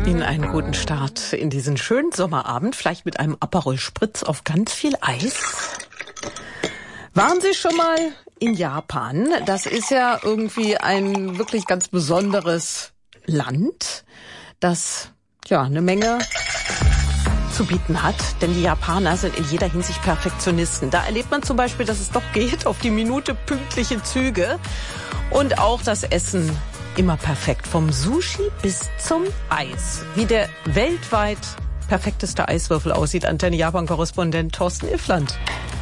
Ihnen einen guten Start in diesen schönen Sommerabend, vielleicht mit einem Aperol Spritz auf ganz viel Eis. Waren Sie schon mal in Japan? Das ist ja irgendwie ein wirklich ganz besonderes Land, das ja eine Menge zu bieten hat, denn die Japaner sind in jeder Hinsicht Perfektionisten. Da erlebt man zum Beispiel, dass es doch geht, auf die Minute pünktliche Züge und auch das Essen immer perfekt, vom Sushi bis zum Eis. Wie der weltweit perfekteste Eiswürfel aussieht, Antenne Japan-Korrespondent Thorsten Iffland.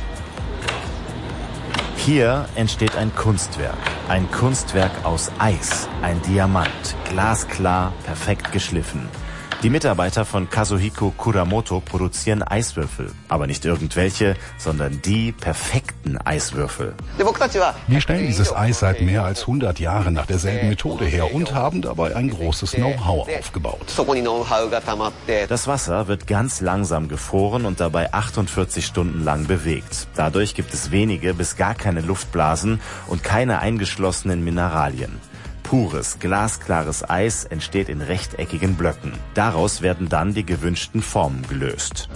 Hier entsteht ein Kunstwerk aus Eis, ein Diamant, glasklar, perfekt geschliffen. Die Mitarbeiter von Kazuhiko Kuramoto produzieren Eiswürfel, aber nicht irgendwelche, sondern die perfekten Eiswürfel. Wir stellen dieses Eis seit mehr als 100 Jahren nach derselben Methode her und haben dabei ein großes Know-how aufgebaut. Das Wasser wird ganz langsam gefroren und dabei 48 Stunden lang bewegt. Dadurch gibt es wenige bis gar keine Luftblasen und keine eingeschlossenen Mineralien. Pures, glasklares Eis entsteht in rechteckigen Blöcken. Daraus werden dann die gewünschten Formen gelöst.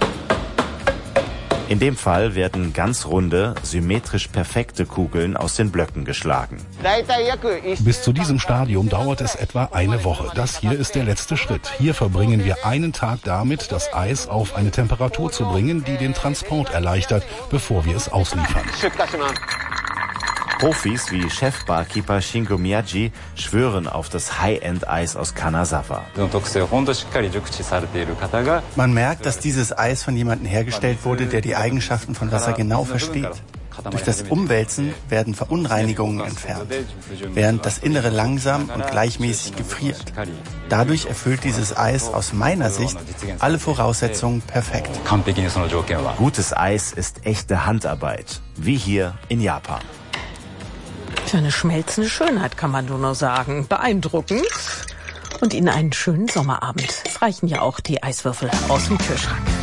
In dem Fall werden ganz runde, symmetrisch perfekte Kugeln aus den Blöcken geschlagen. Bis zu diesem Stadium dauert es etwa eine Woche. Das hier ist der letzte Schritt. Hier verbringen wir einen Tag damit, das Eis auf eine Temperatur zu bringen, die den Transport erleichtert, bevor wir es ausliefern. Profis wie Chef-Barkeeper Shingo Miyagi schwören auf das High-End-Eis aus Kanazawa. Man merkt, dass dieses Eis von jemandem hergestellt wurde, der die Eigenschaften von Wasser genau versteht. Durch das Umwälzen werden Verunreinigungen entfernt, während das Innere langsam und gleichmäßig gefriert. Dadurch erfüllt dieses Eis aus meiner Sicht alle Voraussetzungen perfekt. Gutes Eis ist echte Handarbeit, wie hier in Japan. Für eine schmelzende Schönheit kann man nur sagen. Beeindruckend. Und Ihnen einen schönen Sommerabend. Es reichen ja auch die Eiswürfel aus dem Kühlschrank.